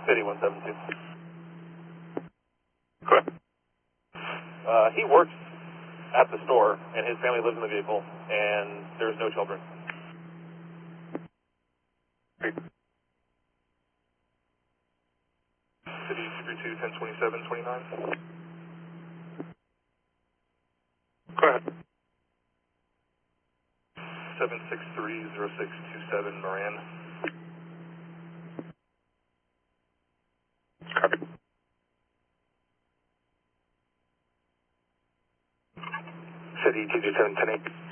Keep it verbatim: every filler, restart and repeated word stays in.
City one seven two. Correct. Uh, he works at the store, and his family lives in the vehicle, and there's no children. Great. City two three two, ten twenty-seven, twenty-nine. Go ahead. seven six three, zero six two seven, Moran. Copy. City two two seven, ten eight.